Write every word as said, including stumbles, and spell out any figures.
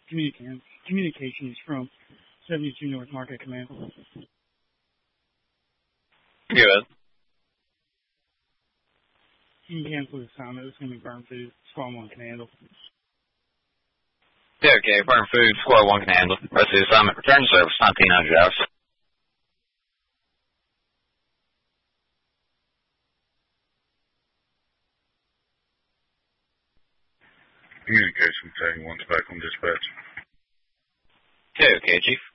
communication communications from seventy-two North Market Command. Good. You can cancel the assignment. It's going to be burn food. Squad one can handle. Yeah, okay. Burn food. Squad one can handle. Rest of the assignment. Return to service. nineteen hundred hours. Communication taking one's back on dispatch. Okay, okay, Chief.